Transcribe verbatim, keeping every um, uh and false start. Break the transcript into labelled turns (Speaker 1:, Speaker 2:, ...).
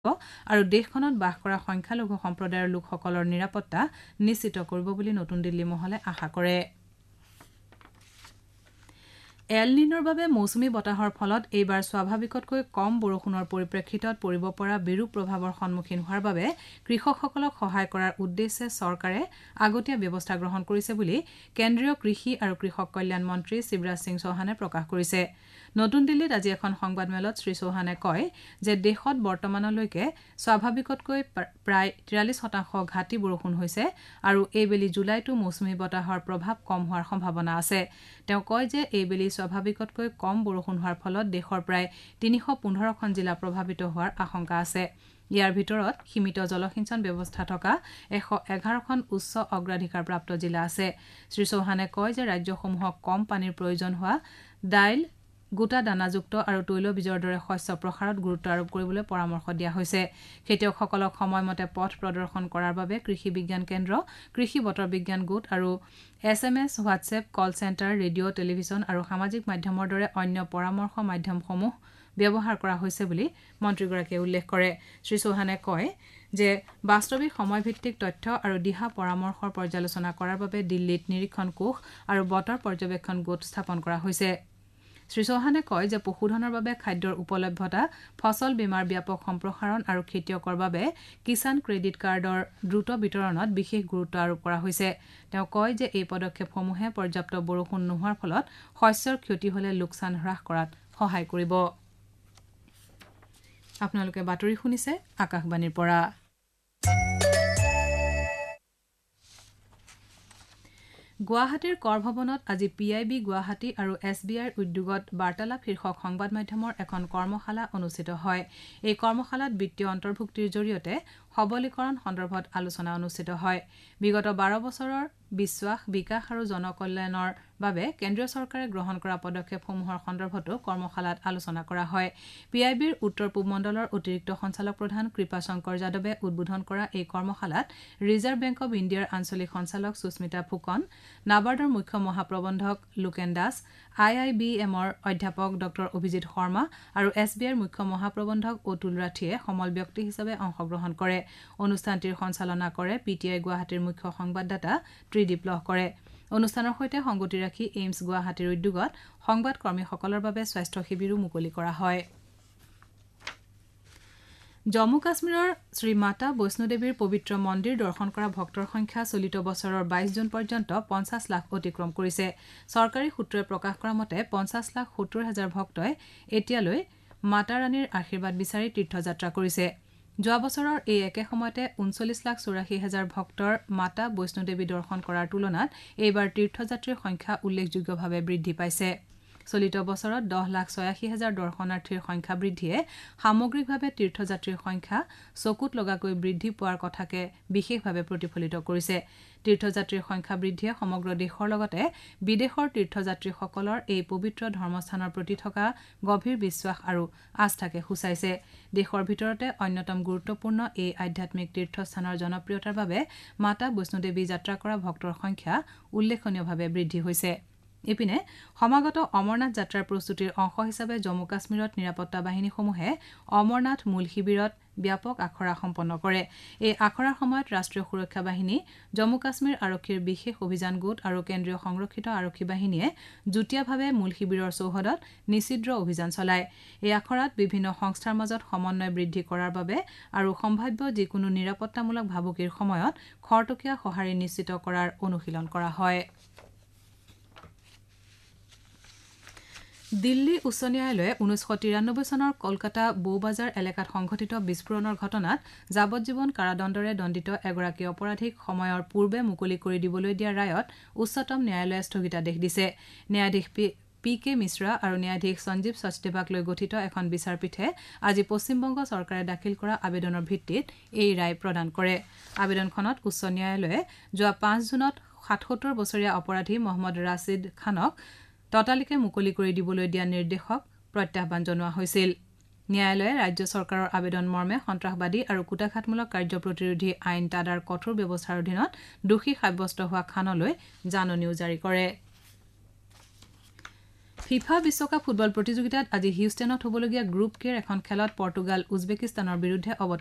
Speaker 1: আৰু দেশখনত বাস কৰা সংখ্যালঘু সম্প্ৰদায়ৰ লোকসকলৰ নিৰাপত্তা নিশ্চিত কৰিব বুলি নতুন দিল্লী মহলে আশা কৰে। এল নিনোৰ বাবে মৌচুমী বতাহৰ ফলত এইবাৰ স্বাভাৱিকতকৈ কম বৰষুণৰ পৰিপ্ৰেক্ষিতত পৰিব পৰা বিৰূপ প্ৰভাৱৰ সন্মুখীন হোৱাৰ বাবে কৃষকসকলক সহায় কৰাৰ উদ্দেশ্যে চৰকাৰে আগতীয়া ব্যৱস্থা গ্ৰহণ কৰিছে বুলি কেন্দ্ৰীয় কৃষি আৰু কৃষক কল্যাণ মন্ত্ৰী শিৱৰাজ সিং চৌহানে প্ৰকাশ কৰিছে। নতুন দিল্লীত আজি এখন সংবাদমেলত শ্ৰী চৌহানে কয় যে দেশত বৰ্তমানলৈকে স্বাভাৱিকতকৈ প্ৰায় তিৰাল্লিছ শতাংশ ঘাটি বৰষুণ হৈছে আৰু এইবেলি জুলাইতো মৌচুমী বতাহৰ প্ৰভাৱ কম হোৱাৰ সম্ভাৱনা আছে। তেওঁ কয় যে এইবেলি স্বাভাৱিকতকৈ কম বৰষুণ হোৱাৰ ফলত দেশৰ প্ৰায় তিনিশ পোন্ধৰখন জিলা প্ৰভাৱিত হোৱাৰ আশংকা আছে। ইয়াৰ ভিতৰত সীমিত জলসিঞ্চন ব্যৱস্থা থকা এশ এঘাৰখন উচ্চ অগ্ৰাধিকাৰপ্ৰাপ্ত জিলা আছে। শ্ৰী চৌহানে কয় যে ৰাজ্যসমূহক কম পানীৰ প্ৰয়োজন হোৱা দাইল গোটা দানাযুক্ত আৰু তৈলবীজৰ দৰে শস্য প্ৰসাৰত গুৰুত্ব আৰোপ কৰিবলৈ পৰামৰ্শ দিয়া হৈছে। খেতিয়কসকলক সময়মতে পথ প্ৰদৰ্শন কৰাৰ বাবে কৃষি বিজ্ঞান কেন্দ্ৰ, কৃষি বতৰ বিজ্ঞান গোট আৰু এছ এম এছ, হোৱাটছএপ, কল চেণ্টাৰ, ৰেডিঅ', টেলিভিছন আৰু সামাজিক মাধ্যমৰ দৰে অন্য পৰামৰ্শ মাধ্যমসমূহ ব্যৱহাৰ কৰা হৈছে বুলি মন্ত্ৰীগৰাকীয়ে উল্লেখ কৰে। শ্ৰী চৌহানে কয় যে বাস্তৱিক সময়ভিত্তিক তথ্য আৰু দিহা পৰামৰ্শৰ পৰ্যালোচনা কৰাৰ বাবে দিল্লীত নিৰীক্ষণ কোষ আৰু বতৰ পৰ্যবেক্ষণ গোট স্থাপন কৰা হৈছে। শ্ৰী চৌহানে কয় যে পশুধনৰ বাবে খাদ্যৰ উপলব্ধতা, ফচল বীমাৰ ব্যাপক সম্প্ৰসাৰণ আৰু খেতিয়কৰ বাবে কিষাণ ক্ৰেডিট কাৰ্ডৰ দ্ৰুত বিতৰণত বিশেষ গুৰুত্ব আৰোপ কৰা হৈছে। তেওঁ কয় যে এই পদক্ষেপসমূহে পৰ্যাপ্ত বৰষুণ নোহোৱাৰ ফলত শস্যৰ ক্ষতি হলে লোকচান হ্ৰাস কৰাত সহায় কৰিব। আপোনালোকে বাতৰি শুনিছে আকাশবাণীৰ পৰা। গুৱাহাটীৰ কৰ ভৱনত আজি পি আই বি গুৱাহাটী আৰু এছ বি আইৰ উদ্যোগত বাৰ্তালাপ শীৰ্ষক সংবাদ মাধ্যমৰ এখন কৰ্মশালা অনুষ্ঠিত হয়। এই কৰ্মশালাত বিত্তীয় অন্তৰ্ভুক্তিৰ জৰিয়তে সবলীকৰণ সন্দৰ্ভত আলোচনা অনুষ্ঠিত হয়। বিগত বাৰ বছৰৰ বিশ্বাস, বিকাশ আৰু জনকল্যাণৰ বাবে কেন্দ্ৰীয় চৰকাৰে গ্ৰহণ কৰা পদক্ষেপসমূহৰ সন্দৰ্ভতো কৰ্মশালাত আলোচনা কৰা হয়। পি আই বিৰ উত্তৰ পূব মণ্ডলৰ অতিৰিক্ত সঞ্চালক প্ৰধান কৃপাশংকৰ যাদৱে উদ্বোধন কৰা এই কৰ্মশালাত ৰিজাৰ্ভ বেংক অব ইণ্ডিয়াৰ আঞ্চলিক সঞ্চালক সুস্মিতা ফুকন, নাবাৰ্ডৰ মুখ্য মহাপ্ৰবন্ধক লোকেন দাস, আই আই বি এমৰ অধ্যাপক ড অভিজিৎ শৰ্মা আৰু এছ বি আইৰ মুখ্য মহাপ্ৰবন্ধক অতুল ৰাঠীয়ে সমল ব্যক্তি হিচাপে অংশগ্ৰহণ কৰে। অনুষ্ঠানটিৰ সঞ্চালনা কৰে পি টি আই গুৱাহাটীৰ মুখ্য সংবাদদাতা ত্ৰিদীপ লহকৰে। অনুষ্ঠানৰ সৈতে সংগতি ৰাখি এইমছ গুৱাহাটীৰ উদ্যোগত সংবাদ কৰ্মীসকলৰ বাবে স্বাস্থ্য শিবিৰো মুকলি কৰা হয়। জম্মু কাশ্মীৰৰ শ্ৰী মাতা বৈষ্ণোদেৱীৰ পবিত্ৰ মন্দিৰ দৰ্শন কৰা ভক্তৰ সংখ্যা চলিত বছৰৰ বাইছ জুন পৰ্যন্ত পঞ্চাছ লাখ অতিক্ৰম কৰিছে। চৰকাৰী সূত্ৰই প্ৰকাশ কৰা মতে পঞ্চাছ লাখ সত্তৰ হাজাৰ ভক্তই এতিয়ালৈ মাতা ৰাণীৰ আশীৰ্বাদ বিচাৰি তীৰ্থযাত্ৰা কৰিছে। যোৱা বছৰৰ এই একে সময়তে ঊনচল্লিছ লাখ চৌৰাশী হাজাৰ ভক্তৰ মাতা বৈষ্ণোদেৱী দৰ্শন কৰাৰ তুলনাত এইবাৰ তীৰ্থযাত্ৰীৰ সংখ্যা উল্লেখযোগ্যভাৱে বৃদ্ধি পাইছে। চলিত বছৰত দহ লাখ ছয়াশী হাজাৰ দৰ্শনাৰ্থীৰ সংখ্যা বৃদ্ধিয়ে সামগ্ৰিকভাৱে তীৰ্থযাত্ৰীৰ সংখ্যা চকুত লগাকৈ বৃদ্ধি পোৱাৰ কথাকে বিশেষভাৱে প্ৰতিফলিত কৰিছে। তীৰ্থযাত্ৰীৰ সংখ্যা বৃদ্ধিয়ে সমগ্ৰ দেশৰ লগতে বিদেশৰ তীৰ্থযাত্ৰীসকলৰ এই পবিত্ৰ ধৰ্মস্থানৰ প্ৰতি থকা গভীৰ বিশ্বাস আৰু আস্থাকে সূচাইছে। দেশৰ ভিতৰতে অন্যতম গুৰুত্বপূৰ্ণ এই আধ্যাত্মিক তীৰ্থস্থানৰ জনপ্ৰিয়তাৰ বাবে মাতা বৈষ্ণোদেৱী যাত্ৰা কৰা ভক্তৰ সংখ্যা উল্লেখনীয়ভাৱে বৃদ্ধি হৈছে। ইপিনে সমাগত অমৰনাথ যাত্ৰাৰ প্ৰস্তুতিৰ অংশ হিচাপে জম্মু কাশ্মীৰত নিৰাপত্তা বাহিনীসমূহে অমৰনাথ মূল শিবিৰত ব্যাপক আখৰা সম্পন্ন কৰে। এই আখৰাৰ সময়ত ৰাষ্ট্ৰীয় সুৰক্ষা বাহিনী, জম্মু কাশ্মীৰ আৰক্ষীৰ বিশেষ অভিযান গোট আৰু কেন্দ্ৰীয় সংৰক্ষিত আৰক্ষী বাহিনীয়ে যুটীয়াভাৱে মূল শিবিৰৰ চৌহদত নিষিদ্ধ অভিযান চলায়। এই আখৰাত বিভিন্ন সংস্থাৰ মাজত সমন্বয় বৃদ্ধি কৰাৰ বাবে আৰু সম্ভাৱ্য যিকোনো নিৰাপত্তামূলক ভাবুকিৰ সময়ত খৰতকীয়া সঁহাৰি নিশ্চিত কৰাৰ অনুশীলন কৰা হয়। দিল্লী উচ্চ ন্যায়ালয়ে ঊনৈছশ তিৰানব্বৈ চনৰ কলকাতা বৌবাজাৰ এলেকাত সংঘটিত বিস্ফোৰণৰ ঘটনাত যাৱজ্জীৱন কাৰাদণ্ডৰে দণ্ডিত এগৰাকী অপৰাধীক সময়ৰ পূৰ্বে মুকলি কৰি দিবলৈ দিয়া ৰায়ত উচ্চতম ন্যায়ালয়ে স্থগিতাদেশ দিছে। ন্যায়াধীশ পি কে মিশ্ৰা আৰু ন্যায়াধীশ সঞ্জীৱ সচদেৱাক লৈ গঠিত এখন বিচাৰপীঠে আজি পশ্চিমবংগ চৰকাৰে দাখিল কৰা আবেদনৰ ভিত্তিত এই ৰায় প্ৰদান কৰে। আবেদনখনত উচ্চ ন্যায়ালয়ে যোৱা পাঁচ জুনত সাতসত্তৰ বছৰীয়া অপৰাধী মহম্মদ ৰাছিদ খানক ততালিকে মুকলি কৰি দিবলৈ দিয়া নিৰ্দেশক প্ৰত্যাহ্বান জনোৱা হৈছিল। ন্যায়ালয়ে ৰাজ্য চৰকাৰৰ আবেদন মৰ্মে সন্ত্ৰাসবাদী আৰু কুটাঘাতমূলক কাৰ্য প্ৰতিৰোধী আইন তাদাৰ কঠোৰ ব্যৱস্থাৰ অধীনত দোষী সাব্যস্ত হোৱা খানলৈ জাননীও জাৰি কৰে। ফিফা বিশ্বকাপ ফুটবল প্ৰতিযোগিতাত আজি হিউষ্টেনত হ'বলগীয়া গ্ৰুপ কেৰ এখন খেলত পৰ্তুগাল উজবেকিস্তানৰ বিৰুদ্ধে অৱতীৰ্ণ